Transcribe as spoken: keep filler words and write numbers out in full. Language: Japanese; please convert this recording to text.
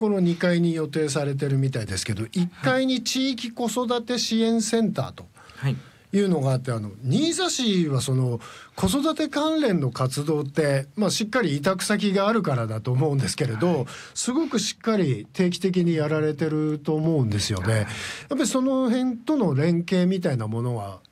このにかいに予定されてるみたいですけど、いっかいに地域子育て支援センターというのがあって、あの新座市はその子育て関連の活動って、まあ、しっかり委託先があるからだと思うんですけれど、すごくしっかり定期的にやられてると思うんですよね。やっぱりその辺との連携みたいなものは